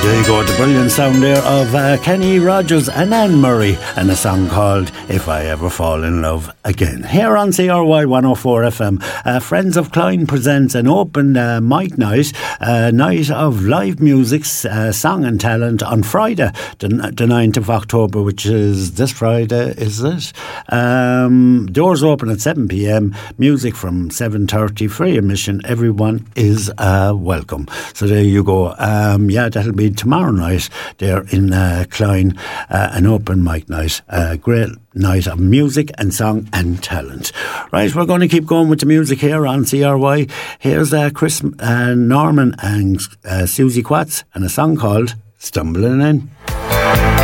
There you go, the brilliant sound there of Kenny Rogers and Anne Murray, and a song called If I Ever Fall in Love Again. Here on CRY 104 FM, Friends of Clyne presents an open mic night, night of live music, song and talent on Friday, the 9th of October, which is this Friday, is it? Doors open at 7 p.m, music from 7:30, free admission, everyone is welcome. So there you go. That'll be tomorrow night there in Clyne, an open mic night, a great night of music and song and talent. Right, we're going to keep going with the music here on CRY. Here's Chris Norman and Susie Quatts and a song called Stumbling In.